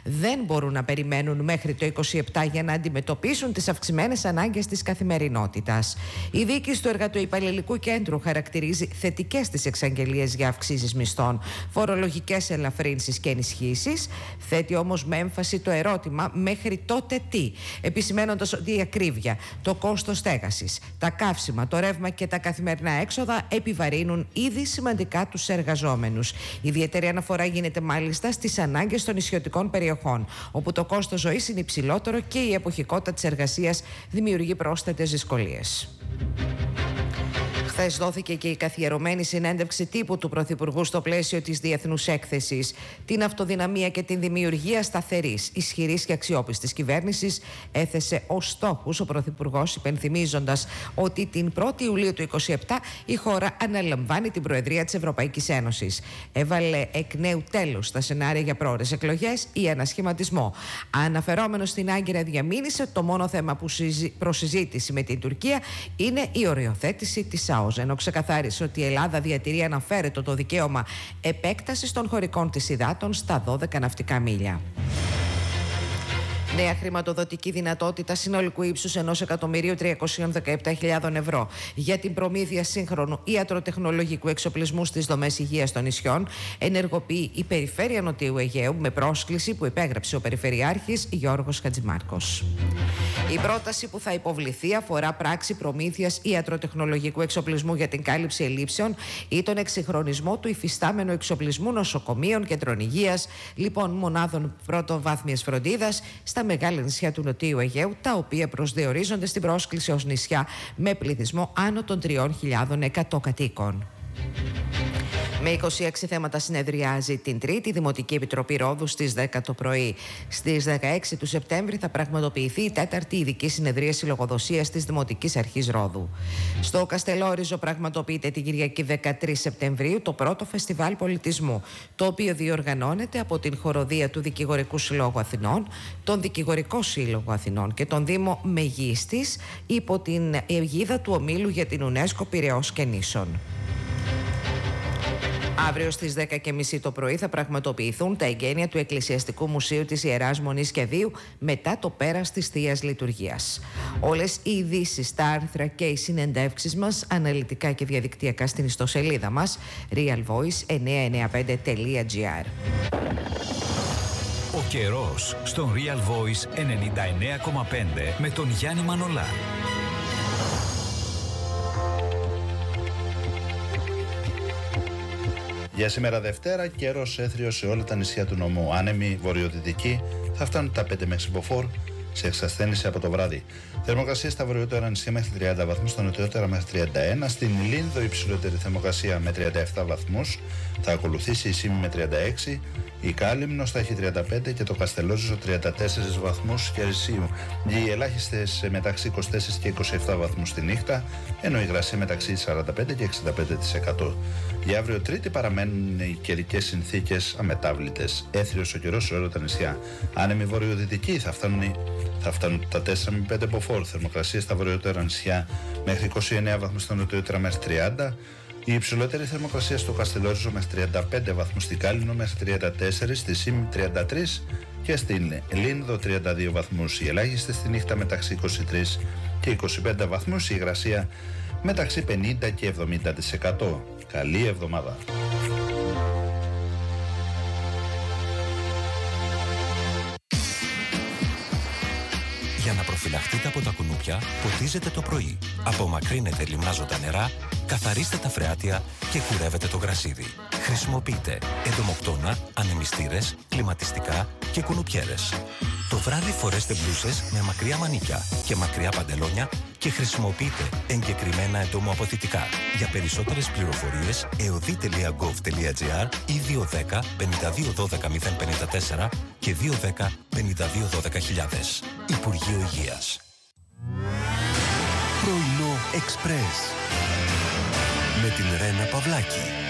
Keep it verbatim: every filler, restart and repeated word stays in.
δεν μπορούν να περιμένουν μέχρι το είκοσι επτά για να αντιμετωπίσουν τις αυξημένες ανάγκες της καθημερινότητας. Η διοίκηση του Εργατοϊπαλληλικού Κέντρου χαρακτηρίζει θετικές τις εξαγγελίες για αυξήσεις μισθών, φορολογικές ελαφρύνσεις και ενισχύσεις. Θέτει όμως με έμφαση το ερώτημα μέχρι τότε τι, επισημαίνοντας ότι η ακρίβεια, το κόστος στέγασης, τα καύσιμα, το ρεύμα και τα καθημερινά έξοδα επιβαρύνουν ήδη σημαντικά τους εργαζόμενους. Ιδιαίτερη αναφορά γίνεται μάλιστα στις ανάγκες των νησιωτικών περιοχών, όπου το κόστος ζωής είναι υψηλότερο και η εποχικότητα της εργασίας δημιουργεί πρόσθετες δυσκολίες. Χθες δόθηκε και η καθιερωμένη συνέντευξη τύπου του Πρωθυπουργού στο πλαίσιο της Διεθνούς Έκθεσης. Την αυτοδυναμία και την δημιουργία σταθερής, ισχυρής και αξιόπιστης κυβέρνησης έθεσε ως στόχους ο Πρωθυπουργός, υπενθυμίζοντας ότι την πρώτη Ιουλίου του είκοσι επτά η χώρα αναλαμβάνει την Προεδρία της Ευρωπαϊκής Ένωσης. Έβαλε εκ νέου τέλος στα σενάρια για πρόορες εκλογές ή ανασχηματισμό. Αναφερόμενος στην Άγκυρα, διαμήνυσε ότι το μόνο θέμα που προσυζήτηση με την Τουρκία είναι η οριοθέτηση της ΑΟΣ, ενώ ξεκαθάρισε ότι η Ελλάδα διατηρεί αναφέρετο το δικαίωμα επέκτασης των χωρικών της υδάτων στα δώδεκα ναυτικά μίλια. Νέα χρηματοδοτική δυνατότητα συνολικού ύψους ενός εκατομμυρίου τριακόσιες δεκαεπτά χιλιάδες ευρώ για την προμήθεια σύγχρονου ιατροτεχνολογικού εξοπλισμού στις δομές υγείας των νησιών ενεργοποιεί η Περιφέρεια Νοτιού Αιγαίου με πρόσκληση που υπέγραψε ο Περιφερειάρχης Γιώργος Χατζημάρκος. Η πρόταση που θα υποβληθεί αφορά πράξη προμήθειας ιατροτεχνολογικού εξοπλισμού για την κάλυψη ελλείψεων ή τον εξυγχρονισμό του υφιστάμενου εξοπλισμού νοσοκομείων, κέντρων υγείας, λοιπόν μονάδων πρωτοβάθμιας φροντίδας στα μεγάλα νησιά του Νοτιού Αιγαίου, τα οποία προσδιορίζονται στην πρόσκληση ως νησιά με πληθυσμό άνω των τρεις χιλιάδες εκατό κατοίκων. Με είκοσι έξι θέματα συνεδριάζει την Τρίτη η Δημοτική Επιτροπή Ρόδου στις δέκα το πρωί. Στις δεκαέξι του Σεπτέμβρη θα πραγματοποιηθεί η τέταρτη ειδική συνεδρίαση λογοδοσίας της Δημοτικής Αρχής Ρόδου. Στο Καστελόριζο πραγματοποιείται την Κυριακή δεκατρείς Σεπτεμβρίου το πρώτο φεστιβάλ πολιτισμού, το οποίο διοργανώνεται από την χοροδία του Δικηγορικού Συλλόγου Αθηνών, τον Δικηγορικό Σύλλογο Αθηνών και τον Δήμο Μεγίστης, υπό την αιγίδα του Ομίλου για την UNESCO Πειραιώς και Νήσων. Αύριο στις δέκα και μισή το πρωί θα πραγματοποιηθούν τα εγγένεια του Εκκλησιαστικού Μουσείου της Ιεράς Μονής Κεδίου μετά το πέρας της Θείας Λειτουργίας. Όλες οι ειδήσεις, τα άρθρα και οι συνεντεύξεις μας αναλυτικά και διαδικτυακά στην ιστοσελίδα μας real voice εννιακόσια ενενήντα πέντε τελεία gr. Ο καιρός στον Real Voice ενενήντα εννέα κόμμα πέντε με τον Γιάννη Μανολά. Για σήμερα Δευτέρα, καιρός έθριος σε όλα τα νησιά του νομού. Άνεμοι βορειοδυτικοί θα φτάνουν τα πέντε μέχρι μποφόρ, σε εξασθένηση από το βράδυ. Θερμοκρασία στα βορειότερα νησιά μέχρι τριάντα βαθμούς, στα νοτιότερα μέχρι τριάντα ένα. Στην Λίνδο υψηλότερη θερμοκρασία με τριάντα επτά βαθμούς. Θα ακολουθήσει η Σύμη με τριάντα έξι. Η Κάλυμνος θα έχει τριάντα πέντε και το Καστελόριζο τριάντα τέσσερις βαθμούς Κελσίου. Οι ελάχιστες μεταξύ είκοσι τέσσερα και είκοσι επτά βαθμούς τη νύχτα, ενώ η υγρασία μεταξύ σαράντα πέντε και εξήντα πέντε τοις εκατό. Για αύριο Τρίτη παραμένουν οι καιρικές συνθήκες αμετάβλητες. Έθριος ο καιρός σε όλα τα νησιά. Άνεμοι βορειοδυτικοί θα φτάνουν, θα φτάνουν τα τέσσερα με πέντε μποφόρ. Θερμοκρασία στα βορειότερα νησιά μέχρι είκοσι εννέα βαθμούς, στα νοτιότερα μέχρι τριάντα. Η υψηλότερη θερμοκρασία στο Καστελόριζο μέχρι τριάντα πέντε βαθμούς, στην Κάλυμνο μέχρι τριάντα τέσσερα, στη Σύμη τριάντα τρία και στην Λίνδο τριάντα δύο βαθμούς. Οι ελάχιστες στη νύχτα μεταξύ είκοσι τρία και είκοσι πέντε βαθμούς, η υγρασία μεταξύ πενήντα και εβδομήντα τοις εκατό. Καλή εβδομάδα. Για να προφυλαχτείτε από τα κουνούπια, ποτίζετε το πρωί. Απομακρύνετε λιμνάζοντα νερά, καθαρίστε τα φρεάτια και κουρεύετε το γρασίδι. Χρησιμοποιείτε εντομοκτώνα, ανεμιστήρες, κλιματιστικά και κουνουπιέρες. Το βράδυ φορέστε μπλούσες με μακριά μανίκια και μακριά παντελόνια και χρησιμοποιείτε εγκεκριμένα εντομοαποθητικά. Για περισσότερες πληροφορίες εωδή τελεία γκοβ τελεία τζι αρ ή δύο ένα μηδέν πέντε δύο ένα δύο μηδέν πέντε τέσσερα και δύο ένα πέντε δύο ένα δύο χιλιάδες. Υπουργείο Υγείας. Πρωινό Εξπρές με την Ρένα Παυλάκη.